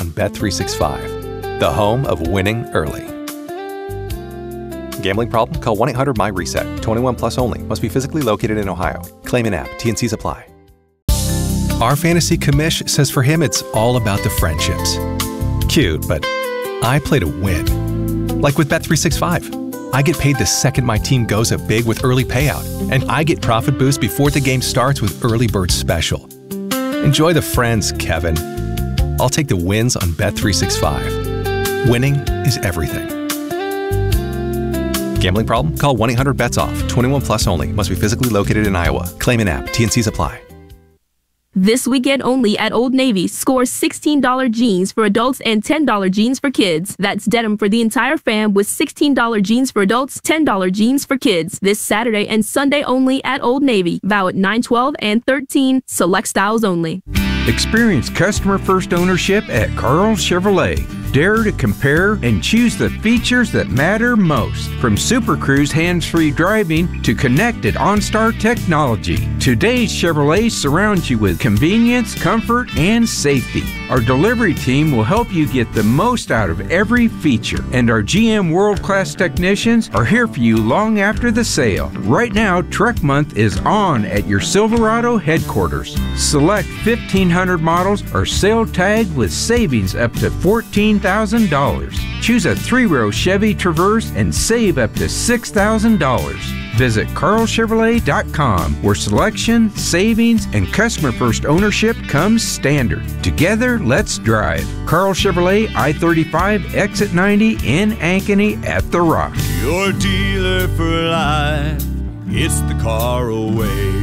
on Bet365, the home of winning early. Gambling problem? Call 1-800-MY-RESET. 21 plus only. Must be physically located in Ohio. Claim in app. T&Cs apply. Our fantasy commish says for him it's all about the friendships. Cute, but I play to win. Like with Bet365. I get paid the second my team goes up big with early payout, and I get profit boost before the game starts with Early Bird Special. Enjoy the friends, Kevin. I'll take the wins on Bet365. Winning is everything. Gambling problem? Call 1-800-BETS-OFF. 21 plus only. Must be physically located in Iowa. Claim in app. T&Cs apply. This weekend only at Old Navy, score $16 jeans for adults and $10 jeans for kids. That's denim for the entire fam with $16 jeans for adults, $10 jeans for kids. This Saturday and Sunday only at Old Navy. Valid 9/12 and 13. Select styles only. Experience customer first ownership at Carl Chevrolet. Dare to compare and choose the features that matter most. From Super Cruise hands-free driving to connected OnStar technology. Today's Chevrolet surrounds you with convenience, comfort, and safety. Our delivery team will help you get the most out of every feature. And our GM world-class technicians are here for you long after the sale. Right now, Truck Month is on at your Silverado headquarters. Select 1,500 models are sale tagged with savings up to $14,000. Choose a 3-row Chevy Traverse and save up to $6,000. Visit carlchevrolet.com, where selection, savings, and customer-first ownership comes standard. Together, let's drive. Carl Chevrolet, I-35, Exit 90 in Ankeny at The Rock. Your dealer for life, it's the Carl way.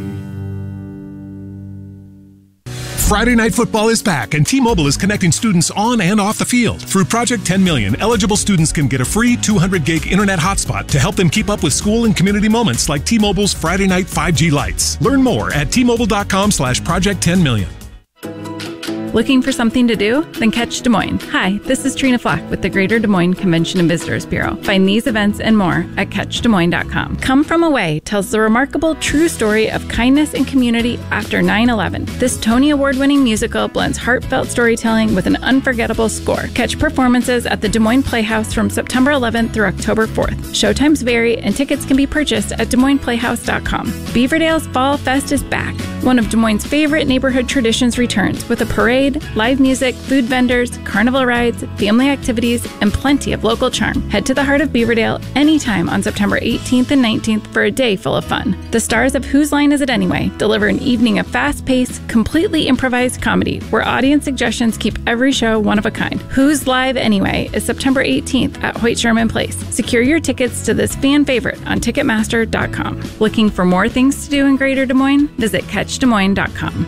Friday Night Football is back, and T-Mobile is connecting students on and off the field. Through Project 10 Million, eligible students can get a free 200-gig internet hotspot to help them keep up with school and community moments like T-Mobile's Friday Night 5G Lights. Learn more at T-Mobile.com/Project10Million. Looking for something to do? Then catch Des Moines. Hi, this is Trina Flack with the Greater Des Moines Convention and Visitors Bureau. Find these events and more at CatchDesMoines.com. Come From Away tells the remarkable true story of kindness and community after 9/11. This Tony Award-winning musical blends heartfelt storytelling with an unforgettable score. Catch performances at the Des Moines Playhouse from September 11th through October 4th. Showtimes vary and tickets can be purchased at DesMoinesPlayhouse.com. Beaverdale's Fall Fest is back. One of Des Moines' favorite neighborhood traditions returns with a parade, live music, food vendors, carnival rides, family activities, and plenty of local charm. Head to the heart of Beaverdale anytime on September 18th and 19th for a day full of fun. The stars of Whose Line Is It Anyway? Deliver an evening of fast-paced, completely improvised comedy where audience suggestions keep every show one of a kind. Who's Live Anyway is September 18th at Hoyt Sherman Place. Secure your tickets to this fan favorite on Ticketmaster.com. Looking for more things to do in Greater Des Moines? Visit CatchDesMoines.com.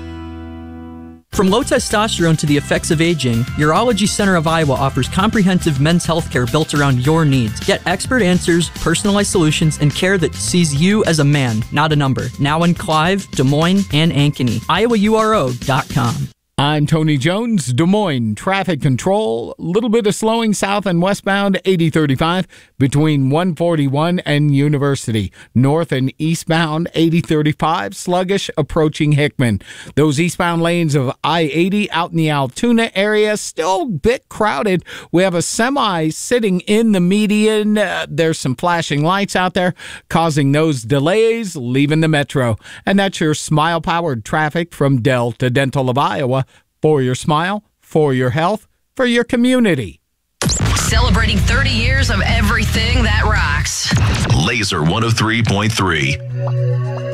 From low testosterone to the effects of aging, Urology Center of Iowa offers comprehensive men's health care built around your needs. Get expert answers, personalized solutions, and care that sees you as a man, not a number. Now in Clive, Des Moines, and Ankeny. IowaURO.com. I'm Tony Jones, Des Moines traffic control. A little bit of slowing south and westbound 8035 between 141 and University. North and eastbound 8035 sluggish approaching Hickman. Those eastbound lanes of I-80 out in the Altoona area still a bit crowded. We have a semi sitting in the median. There's some flashing lights out there causing those delays leaving the metro. And that's your smile-powered traffic from Delta Dental of Iowa. For your smile, for your health, for your community. Celebrating 30 years of everything that rocks. Laser 103.3.